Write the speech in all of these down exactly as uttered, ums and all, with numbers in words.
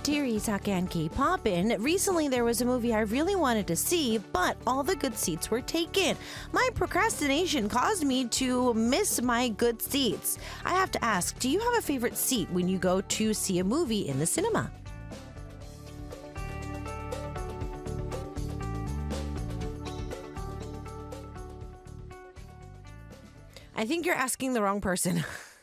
Dear Sake and K-Poppin', recently there was a movie I really wanted to see, but all the good seats were taken. My procrastination caused me to miss my good seats. I have to ask, do you have a favorite seat when you go to see a movie in the cinema? I think you're asking the wrong person.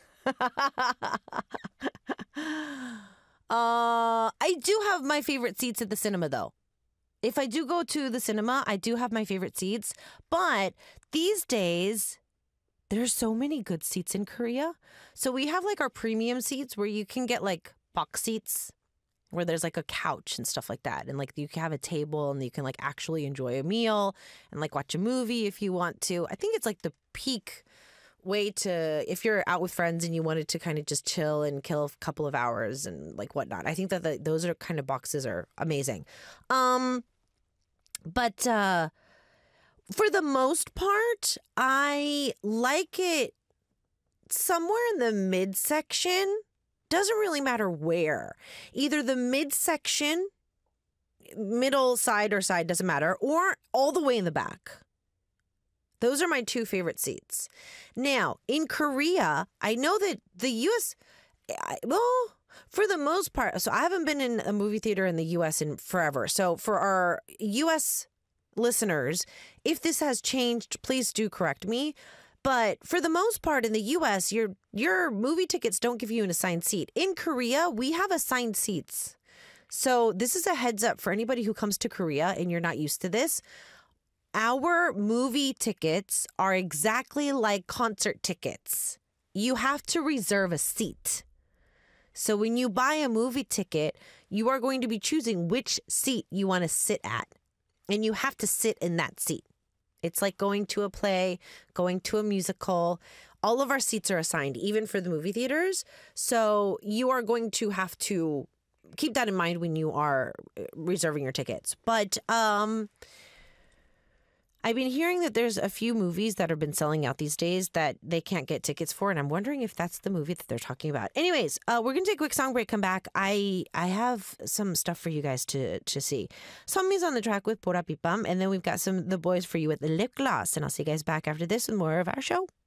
Uh, I do have my favorite seats at the cinema, though. If I do go to the cinema, I do have my favorite seats. But these days, there's so many good seats in Korea. So we have like our premium seats where you can get like box seats where there's like a couch and stuff like that. And like you can have a table and you can like actually enjoy a meal and like watch a movie if you want to. I think it's like the peak way to, if you're out with friends and you wanted to kind of just chill and kill a couple of hours and like whatnot. I think that the, those are kind of boxes are amazing. Um, but uh, for the most part, I like it somewhere in the midsection. Doesn't really matter where. Either the midsection, middle, side, or side, doesn't matter, or all the way in the back. Those are my two favorite seats. Now, in Korea, I know that the U S, well, for the most part, so I haven't been in a movie theater in the U S in forever. So for our U S listeners, if this has changed, please do correct me. But for the most part in the U S, your your movie tickets don't give you an assigned seat. In Korea, we have assigned seats. So this is a heads up for anybody who comes to Korea and you're not used to this. Our movie tickets are exactly like concert tickets. You have to reserve a seat. So when you buy a movie ticket, you are going to be choosing which seat you want to sit at. And you have to sit in that seat. It's like going to a play, going to a musical. All of our seats are assigned, even for the movie theaters. So you are going to have to keep that in mind when you are reserving your tickets. But um, I've been hearing that there's a few movies that have been selling out these days that they can't get tickets for, and I'm wondering if that's the movie that they're talking about. Anyways, uh, we're going to take a quick song break, come back. I I have some stuff for you guys to, to see. Sommi's on the track with Pora Pipam, and then we've got some The Boys for you with the Lip Gloss, and I'll see you guys back after this with more of our show.